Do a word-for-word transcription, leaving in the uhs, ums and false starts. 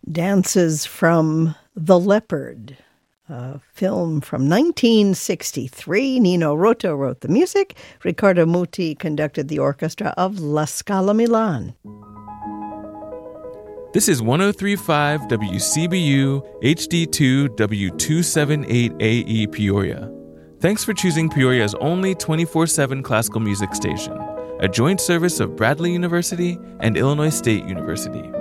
Dances from The Leopard, a film from nineteen sixty-three. Nino Rota wrote the music. Riccardo Muti conducted the orchestra of La Scala Milan. This is one oh three point five W C B U H D two W two seventy-eight A E Peoria. Thanks for choosing Peoria's only twenty-four seven classical music station, a joint service of Bradley University and Illinois State University.